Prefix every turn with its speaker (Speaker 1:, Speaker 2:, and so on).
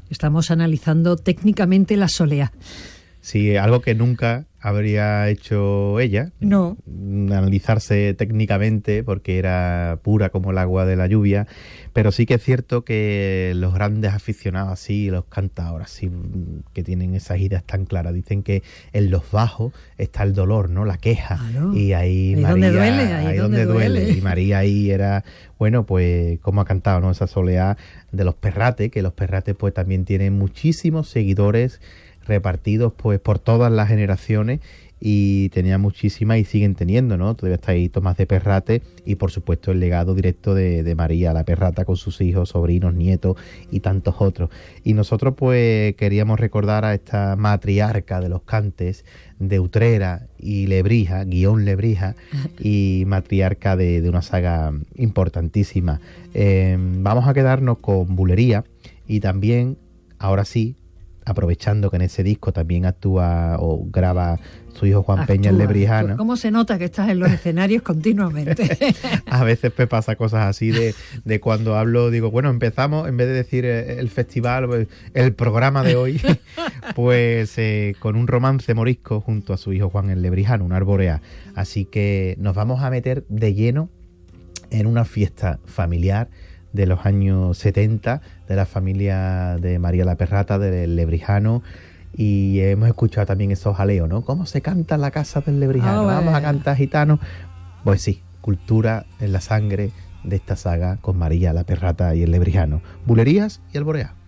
Speaker 1: Estamos analizando técnicamente la solea.
Speaker 2: Sí, algo que nunca habría hecho ella.
Speaker 1: No.
Speaker 2: Analizarse técnicamente porque era pura como el agua de la lluvia. Pero sí que es cierto que los grandes aficionados así, los cantadores así, que tienen esas ideas tan claras, dicen que en los bajos está el dolor, ¿no? La queja.
Speaker 1: Claro.
Speaker 2: Y ahí María,
Speaker 1: donde duele, ahí donde duele.
Speaker 2: Y María ahí era, bueno, pues como ha cantado, ¿no? Esa soleá de los Perrates, que los Perrates pues también tienen muchísimos seguidores repartidos pues por todas las generaciones, y tenía muchísimas y siguen teniendo, ¿no? Todavía está ahí Tomás de Perrate y por supuesto el legado directo de María la Perrata con sus hijos, sobrinos, nietos y tantos otros. Y nosotros pues queríamos recordar a esta matriarca de los cantes de Utrera y Lebrija, guión Lebrija, y matriarca de una saga importantísima. Vamos a quedarnos con Bulería, y también, ahora sí, aprovechando que en ese disco también actúa o graba su hijo Juan Peña el Lebrijano.
Speaker 1: ¿Cómo se nota que estás en los escenarios continuamente?
Speaker 2: A veces me pasa cosas así de cuando hablo, digo, bueno, empezamos, en vez de decir el festival, el programa de hoy, pues con un romance morisco junto a su hijo Juan el Lebrijano, un arborea. Así que nos vamos a meter de lleno en una fiesta familiar de los años 70, de la familia de María la Perrata, del Lebrijano, y hemos escuchado también esos jaleos, ¿no? ¿Cómo se canta en la casa del Lebrijano? Vamos a cantar gitano. Pues sí, cultura en la sangre de esta saga con María la Perrata y el Lebrijano. Bulerías y Alborea.